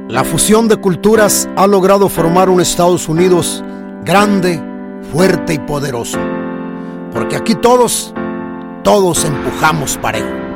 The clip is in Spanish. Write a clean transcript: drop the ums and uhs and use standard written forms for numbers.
La fusión de culturas ha logrado formar un Estados Unidos grande, fuerte y poderoso. Porque aquí todos empujamos parejo.